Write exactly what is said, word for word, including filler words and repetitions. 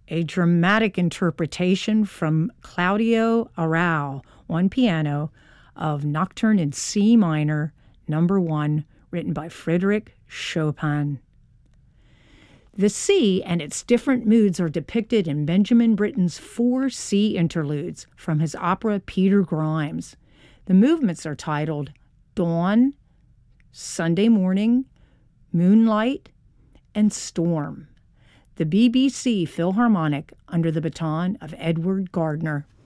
a dramatic interpretation from Claudio Arrau on piano of Nocturne in C minor, number one, written by Frédéric Chopin. The sea and its different moods are depicted in Benjamin Britten's four sea interludes from his opera Peter Grimes. The movements are titled Dawn, Sunday Morning, Moonlight, and Storm. The B B C Philharmonic under the baton of Edward Gardner.